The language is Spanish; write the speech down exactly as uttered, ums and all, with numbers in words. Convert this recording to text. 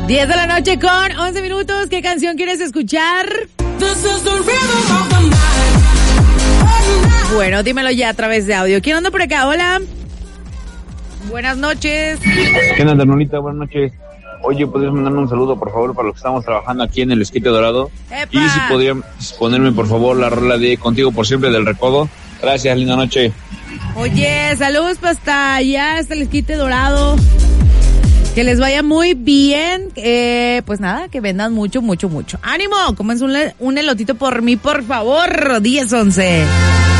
diez de la noche con once minutos. ¿Qué canción quieres escuchar? Bueno, dímelo ya a través de audio. ¿Quién anda por acá? Hola. Buenas noches. ¿Qué onda, Ternolita? Buenas noches. Oye, ¿podrías mandarme un saludo, por favor, para los que estamos trabajando aquí en el Esquite Dorado? ¡Epa! Y si podrían ponerme, por favor, la rola de Contigo por Siempre del Recodo. Gracias, linda noche. Oye, saludos para hasta allá, hasta el Esquite Dorado. Que les vaya muy bien. Eh, pues nada, que vendan mucho, mucho, mucho. ¡Ánimo! Cómense un, un elotito por mí, por favor. diez once.